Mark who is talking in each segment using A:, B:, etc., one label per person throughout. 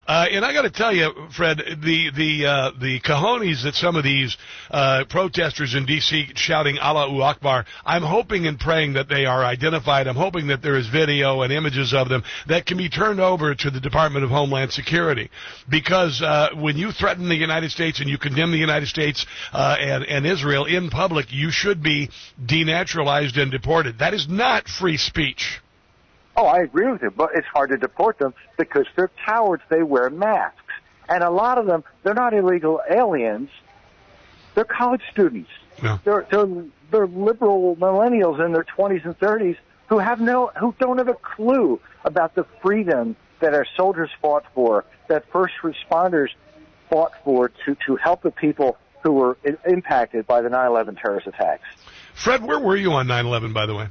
A: And I got to tell you, Fred, the cojones that some of these protesters in D.C. shouting Allahu Akbar, I'm hoping and praying that they are identified. I'm hoping that there is video and images of them that can be turned over to the Department of Homeland Security. Because when you threaten the United States and you condemn the United States and Israel in public, you should be denaturalized and deported. That is not free speech.
B: Oh, I agree with you, but it's hard to deport them because they're cowards. They wear masks. And a lot of them, they're not illegal aliens. They're college students.
A: Yeah.
B: They're liberal millennials in their 20s and 30s who don't have a clue about the freedom that our soldiers fought for, that first responders fought for to help the people who were impacted by the 9/11 terrorist attacks.
A: Fred, where were you on 9/11, by the way?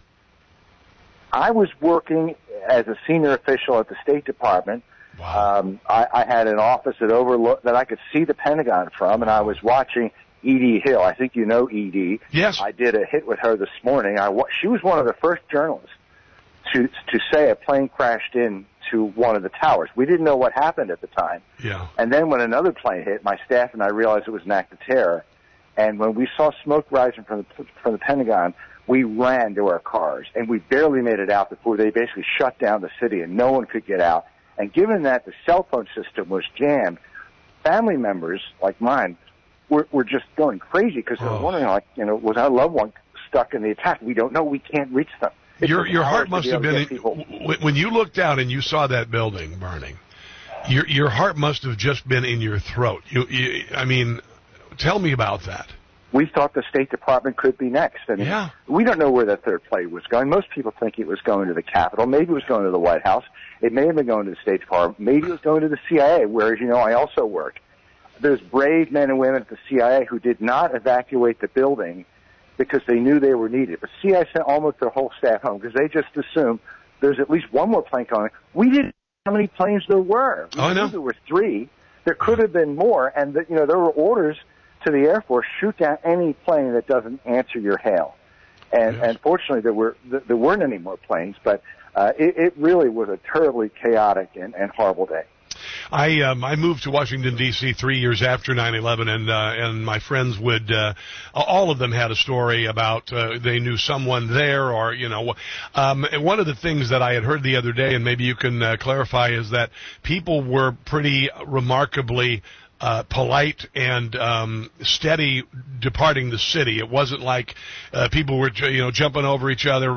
B: I was working as a senior official at the State Department.
A: Wow.
B: I had an office that I could see the Pentagon from, and I was watching Edie Hill. I think you know Edie.
A: Yes.
B: I did a hit with her this morning. She was one of the first journalists to say a plane crashed into one of the towers. We didn't know what happened at the time.
A: Yeah.
B: And then when another plane hit, my staff and I realized it was an act of terror. And when we saw smoke rising from the Pentagon, we ran to our cars, and we barely made it out before they basically shut down the city, and no one could get out. And given that the cell phone system was jammed, family members like mine were just going crazy because they were wondering, was our loved one stuck in the attack? We don't know. We can't reach them.
A: Your heart must have been when you looked out and you saw that building burning. Your heart must have just been in your throat. I mean, tell me about that.
B: We thought the State Department could be next. And we don't know where that third plane was going. Most people think it was going to the Capitol. Maybe it was going to the White House. It may have been going to the State Department. Maybe it was going to the CIA, where, as you know, I also work. There's brave men and women at the CIA who did not evacuate the building because they knew they were needed. But CIA sent almost their whole staff home because they just assumed there's at least one more plane coming. We didn't know how many planes there were. We knew there were 3. There could have been more, and there were orders to the Air Force, shoot down any plane that doesn't answer your hail. And fortunately, there weren't any more planes, but it really was a terribly chaotic and horrible day.
A: I moved to Washington, D.C. 3 years after 9/11, and my friends would, all of them had a story about they knew someone there, or, and one of the things that I had heard the other day, and maybe you can clarify, is that people were pretty remarkably polite and steady departing the city. It wasn't like people were jumping over each other,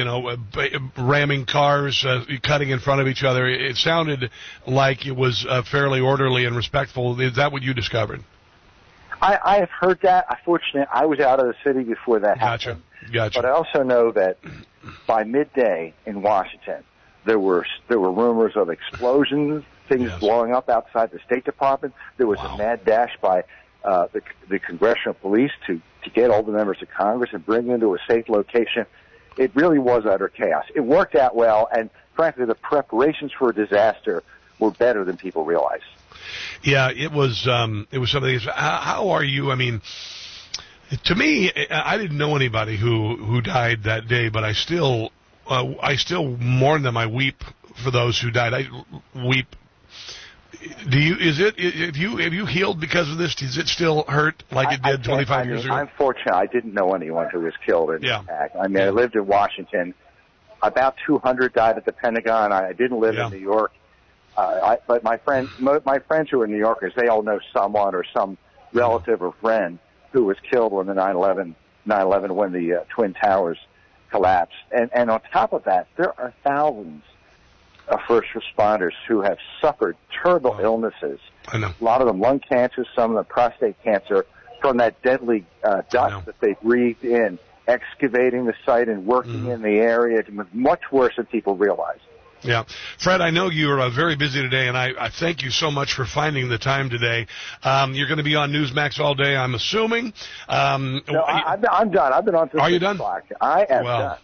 A: ramming cars, cutting in front of each other. It sounded like it was fairly orderly and respectful. Is that what you discovered?
B: I have heard that. Unfortunately, I was out of the city before that happened.
A: Gotcha.
B: But I also know that by midday in Washington, there were rumors of explosions, things blowing up outside the State Department. There was a mad dash by the congressional police to get all the members of Congress and bring them to a safe location. It really was utter chaos. It worked out well, and frankly, the preparations for a disaster were better than people realize.
A: Yeah, it was something. How are you? I mean, to me, I didn't know anybody who died that day, but I still mourn them. I weep for those who died. I weep. Have you healed because of this? Does it still hurt like it did 25 years ago?
B: I'm fortunate. I didn't know anyone who was killed in the attack. I mean, I lived in Washington. About 200 died at the Pentagon. I didn't live in New York. But my friends who are New Yorkers, they all know someone or some relative or friend who was killed when the 9/11 when the Twin Towers collapsed. And on top of that, there are thousands of first responders who have suffered terrible illnesses.
A: I know.
B: A lot of them lung cancer, some of them prostate cancer, from that deadly dust that they breathed in, excavating the site and working in the area. It was much worse than people realize.
A: Yeah. Fred, I know you're very busy today, and I thank you so much for finding the time today. You're going to be on Newsmax all day, I'm assuming.
B: No, I'm done. I've been on till 6 o'clock. I am done.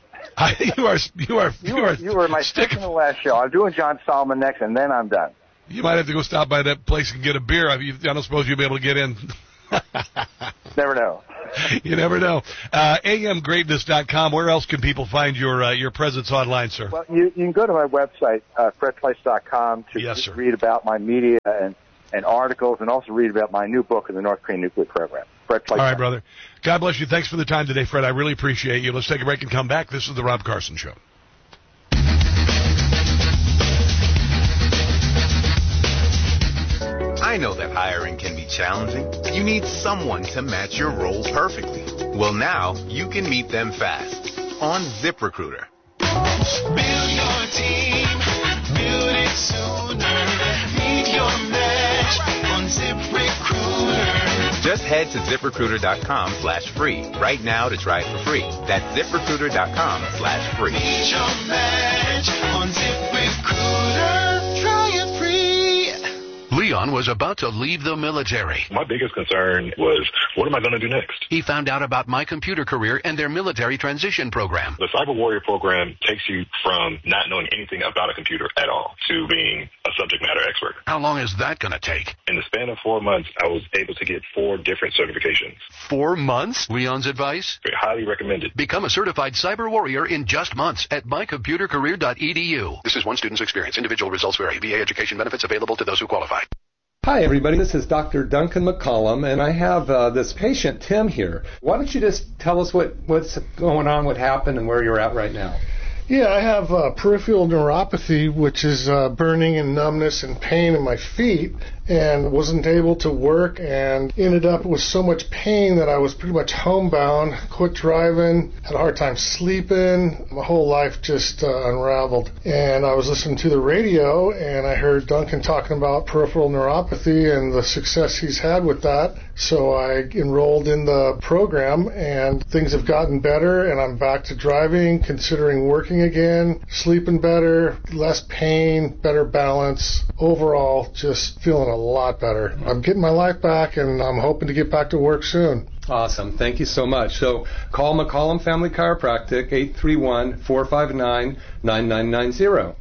B: You were my second to last show. I'm doing John Solomon next, and then I'm done.
A: You might have to go stop by that place and get a beer. I don't suppose you'll be able to get in.
B: Never know.
A: You never know. AMGreatness.com. Where else can people find your presence online, sir?
B: Well, you can go to my website, fredprice.com, to read about my media and articles, and also read about my new book on the North Korean nuclear program. Fred Price.
A: All right, brother. God bless you. Thanks for the time today, Fred. I really appreciate you. Let's take a break and come back. This is the Rob Carson Show.
C: I know that hiring can be challenging. You need someone to match your role perfectly. Well, now you can meet them fast on ZipRecruiter.
D: Build your team, build it sooner. Meet your match on ZipRecruiter.
C: Just head to ZipRecruiter.com/free right now to try it for free. That's ZipRecruiter.com/free.
D: Meet your match on ZipRecruiter. Try it free.
E: Leon was about to leave the military.
F: My biggest concern was, what am I going to do next?
E: He found out about My Computer Career and their military transition program.
F: The Cyber Warrior program takes you from not knowing anything about a computer at all to being a subject matter expert.
E: How long is that going to take?
F: In the span of 4 months, I was able to get 4 different certifications.
E: 4 months? Leon's advice?
F: Highly recommended.
E: Become a certified cyber warrior in just months at mycomputercareer.edu. This is one student's experience. Individual results vary. VA education benefits available to those who qualify.
G: Hi, everybody. This is Dr. Duncan McCollum, and I have this patient, Tim, here. Why don't you just tell us what's going on, what happened, and where you're at right now?
H: Yeah, I have peripheral neuropathy, which is burning and numbness and pain in my feet, and wasn't able to work and ended up with so much pain that I was pretty much homebound, quit driving, had a hard time sleeping. My whole life just unraveled. And I was listening to the radio, and I heard Duncan talking about peripheral neuropathy and the success he's had with that. So I enrolled in the program, and things have gotten better, and I'm back to driving, considering working again, sleeping better, less pain, better balance. Overall, just feeling a lot better. I'm getting my life back, and I'm hoping to get back to work soon.
G: Awesome. Thank you so much. So call McCollum Family Chiropractic, 831-459-9990.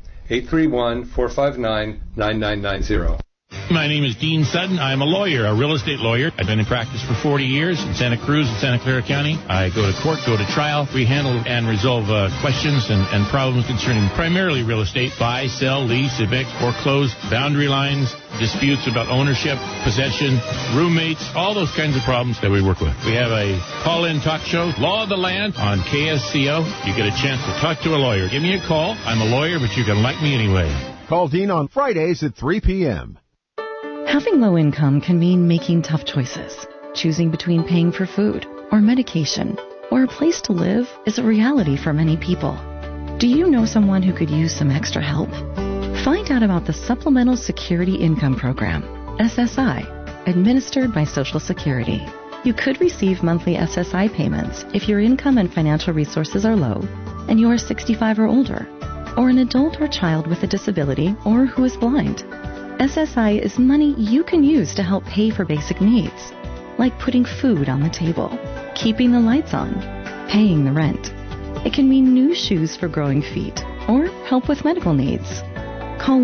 G: 831-459-9990.
I: My name is Dean Sutton. I'm a lawyer, a real estate lawyer. I've been in practice for 40 years in Santa Cruz and Santa Clara County. I go to court, go to trial. We handle and resolve questions and problems concerning primarily real estate, buy, sell, lease, evict, foreclose, boundary lines, disputes about ownership, possession, roommates, all those kinds of problems that we work with. We have a call-in talk show, Law of the Land, on KSCO. You get a chance to talk to a lawyer. Give me a call. I'm a lawyer, but you can like me anyway.
J: Call Dean on Fridays at 3 p.m.
K: Having low income can mean making tough choices. Choosing between paying for food or medication or a place to live is a reality for many people. Do you know someone who could use some extra help? Find out about the Supplemental Security Income Program, SSI, administered by Social Security. You could receive monthly SSI payments if your income and financial resources are low and you are 65 or older, or an adult or child with a disability or who is blind. SSI is money you can use to help pay for basic needs, like putting food on the table, keeping the lights on, paying the rent. It can mean new shoes for growing feet or help with medical needs. Call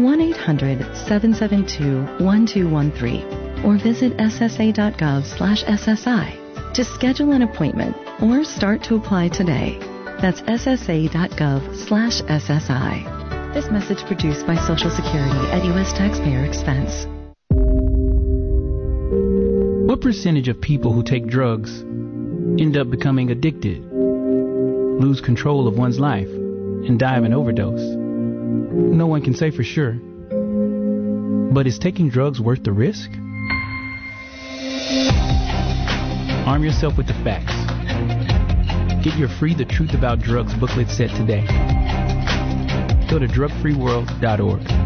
K: 1-800-772-1213 or visit ssa.gov/SSI to schedule an appointment or start to apply today. That's ssa.gov/SSI. This message produced by Social Security at U.S. taxpayer expense.
L: What percentage of people who take drugs end up becoming addicted, lose control of one's life, and die of an overdose? No one can say for sure. But is taking drugs worth the risk? Arm yourself with the facts. Get your free The Truth About Drugs booklet set today. Go to drugfreeworld.org.